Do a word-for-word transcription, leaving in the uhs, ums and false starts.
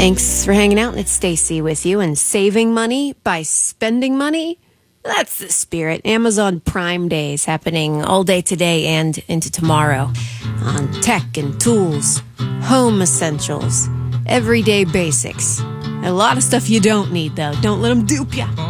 Thanks for hanging out. It's Stacy with you. And saving money by spending money, that's the spirit. Amazon Prime Days happening all day today and into tomorrow on tech and tools, home essentials, everyday basics. A lot of stuff you don't need, though. Don't let them dupe you.